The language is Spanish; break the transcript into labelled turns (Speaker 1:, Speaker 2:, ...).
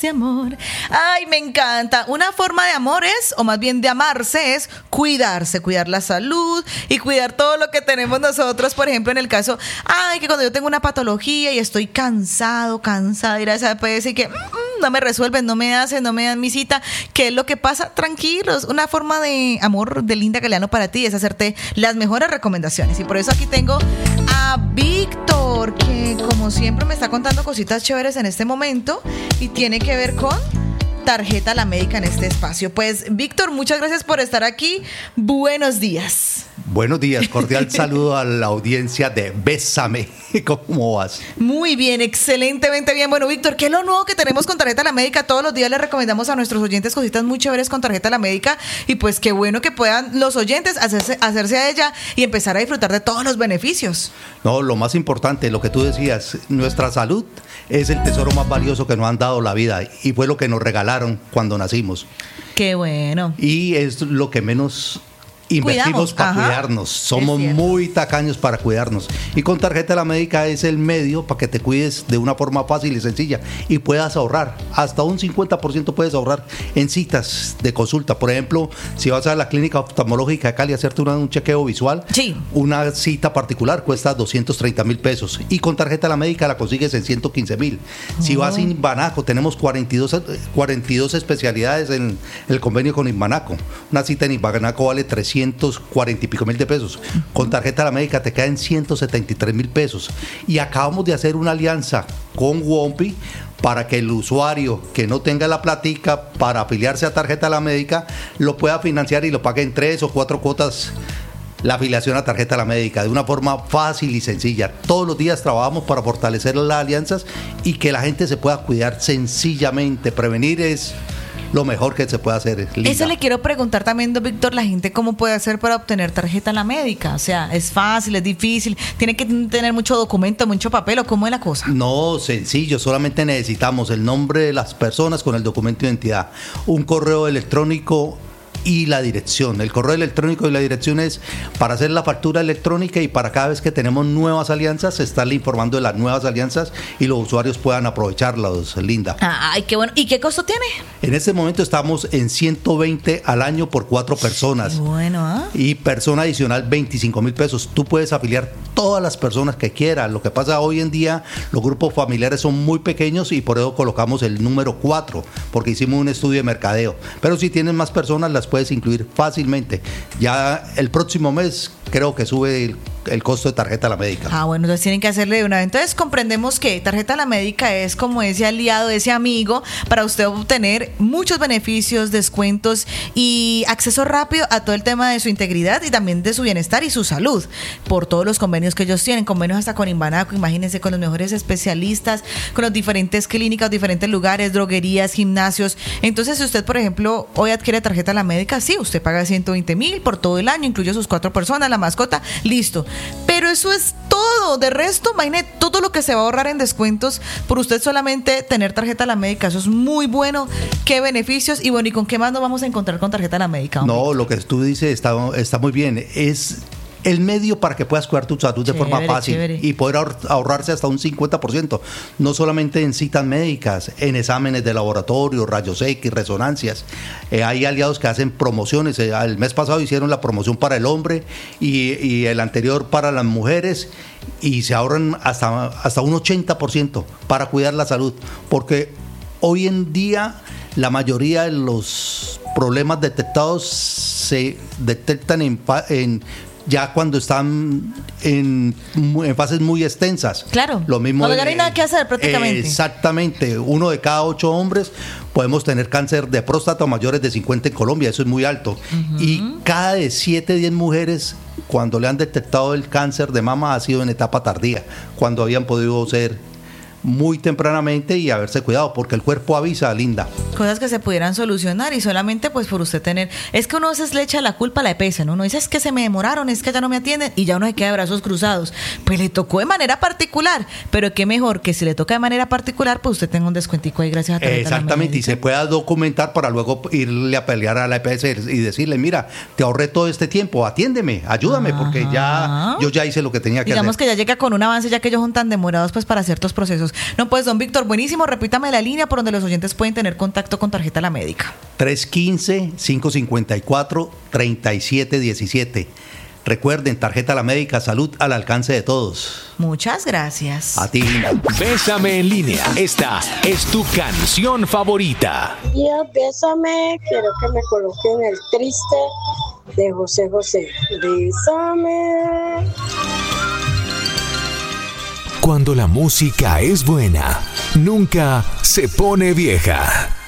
Speaker 1: de amor. Ay, me encanta. Una forma de amor es, o más bien de amarse, es cuidarse, cuidar la salud y cuidar todo lo que tenemos nosotros. Por ejemplo, en el caso, que cuando yo tengo una patología y estoy cansada de ir a esa EPS y que no me resuelven, no me dan mi cita, ¿qué es lo que pasa? Tranquilos. Una forma de amor de Linda Galeano para ti es hacerte las mejores recomendaciones. Y por eso aquí tengo a Víctor, que como siempre me está contando cositas chéveres en este momento y tiene que ver con Tarjeta La Médica en este espacio. Pues, Víctor, muchas gracias por estar aquí. Buenos días.
Speaker 2: Buenos días, cordial saludo a la audiencia de Bésame. ¿Cómo vas?
Speaker 1: Muy bien, excelentemente bien. Bueno, Víctor, ¿qué es lo nuevo que tenemos con Tarjeta La Médica? Todos los días les recomendamos a nuestros oyentes cositas muy chéveres con Tarjeta La Médica y pues qué bueno que puedan los oyentes hacerse a ella y empezar a disfrutar de todos los beneficios.
Speaker 2: No, lo más importante, lo que tú decías, nuestra salud es el tesoro más valioso que nos han dado la vida y fue lo que nos regalaron cuando nacimos.
Speaker 1: Qué bueno.
Speaker 2: Y es lo que menos invertimos para cuidarnos. Somos muy tacaños para cuidarnos. Y con Tarjeta La Médica es el medio para que te cuides de una forma fácil y sencilla y puedas ahorrar. Hasta un 50% puedes ahorrar en citas de consulta. Por ejemplo, si vas a la clínica oftalmológica de Cali a hacerte un chequeo visual,
Speaker 1: sí,
Speaker 2: una cita particular cuesta 230,000 pesos. Y con Tarjeta La Médica la consigues en 115,000. Si vas a Inbanaco, tenemos 42 especialidades en el convenio con Inbanaco. Una cita en Inbanaco vale 340 y pico mil de pesos. Con Tarjeta La Médica te caen 173,000 pesos. Y acabamos de hacer una alianza con Wompi para que el usuario que no tenga la platica para afiliarse a Tarjeta La Médica lo pueda financiar y lo pague en 3 o 4 cuotas. La afiliación a Tarjeta La Médica de una forma fácil y sencilla. Todos los días trabajamos para fortalecer las alianzas y que la gente se pueda cuidar sencillamente. Prevenir es lo mejor que se puede hacer, Linda.
Speaker 1: Eso le quiero preguntar también, don Víctor, la gente cómo puede hacer para obtener Tarjeta La Médica. O sea, ¿es fácil, es difícil? ¿Tiene que tener mucho documento, mucho papel o cómo es la cosa?
Speaker 2: No, sencillo, solamente necesitamos el nombre de las personas con el documento de identidad, un correo electrónico y la dirección. El correo electrónico y la dirección es para hacer la factura electrónica y para cada vez que tenemos nuevas alianzas, estarle informando de las nuevas alianzas y los usuarios puedan aprovecharlas, Linda.
Speaker 1: Ay, qué bueno. ¿Y qué costo tiene?
Speaker 2: En este momento estamos en 120 al año por 4 personas.
Speaker 1: Qué bueno,
Speaker 2: Y persona adicional 25,000 pesos. Tú puedes afiliar todas las personas que quieras. Lo que pasa hoy en día, los grupos familiares son muy pequeños y por eso colocamos el número 4, porque hicimos un estudio de mercadeo. Pero si tienes más personas, las puedes incluir fácilmente. Ya el próximo mes creo que sube el costo de Tarjeta La Médica.
Speaker 1: Bueno, entonces tienen que hacerle de una vez. Entonces comprendemos que Tarjeta La Médica es como ese aliado, ese amigo para usted obtener muchos beneficios, descuentos y acceso rápido a todo el tema de su integridad y también de su bienestar y su salud por todos los convenios que ellos tienen, convenios hasta con Inbanaco, imagínense, con los mejores especialistas, con las diferentes clínicas, diferentes lugares, droguerías, gimnasios. Entonces, si usted, por ejemplo, hoy adquiere Tarjeta La Médica, sí, usted paga 120,000 por todo el año, incluye sus 4 personas, la mascota, listo. Pero eso es todo. De resto, imagine todo lo que se va a ahorrar en descuentos por usted solamente tener Tarjeta La Médica. Eso es muy bueno. Qué beneficios. Y bueno, ¿y con qué más nos vamos a encontrar con Tarjeta La Médica?
Speaker 2: No, lo que tú dices está muy bien. Es el medio para que puedas cuidar tu salud de forma fácil y poder ahorrarse hasta un 50%, no solamente en citas médicas, en exámenes de laboratorio, rayos X, resonancias. Hay aliados que hacen promociones. El mes pasado hicieron la promoción para el hombre y el anterior para las mujeres y se ahorran hasta un 80% para cuidar la salud, porque hoy en día la mayoría de los problemas detectados se detectan ya cuando están en fases muy extensas.
Speaker 1: Claro.
Speaker 2: Lo mismo.
Speaker 1: No hay nada que hacer prácticamente.
Speaker 2: Exactamente. 1 de cada 8 hombres podemos tener cáncer de próstata o mayores de 50 en Colombia. Eso es muy alto. Uh-huh. Y cada de 7 a 10 mujeres, cuando le han detectado el cáncer de mama, ha sido en etapa tardía, cuando habían podido ser muy tempranamente y haberse cuidado, porque el cuerpo avisa, Linda.
Speaker 1: Cosas que se pudieran solucionar y solamente pues por usted tener, es que uno a veces le echa la culpa a la EPS, ¿no? Uno dice, es que se me demoraron, es que ya no me atienden y ya uno se queda de brazos cruzados. Pues le tocó de manera particular, pero qué mejor que si le toca de manera particular, pues usted tenga un descuentico ahí gracias a Tarjeta La Médica.
Speaker 2: Exactamente, y se pueda documentar para luego irle a pelear a la EPS y decirle, mira, te ahorré todo este tiempo, atiéndeme, ayúdame, porque yo ya hice lo que tenía que hacer.
Speaker 1: Digamos que ya llega con un avance, ya que ellos son tan demorados pues para ciertos procesos. medicamentos. No, pues, don Víctor, buenísimo. Repítame la línea por donde los oyentes pueden tener contacto con Tarjeta La Médica.
Speaker 2: 315-554-3717. Recuerden, Tarjeta La Médica, salud al alcance de todos.
Speaker 1: Muchas gracias.
Speaker 2: A ti, Linda.
Speaker 3: Bésame en línea. Esta es tu canción favorita.
Speaker 4: Bésame, quiero que me coloquen el triste de José José. Bésame.
Speaker 3: Cuando la música es buena, nunca se pone vieja.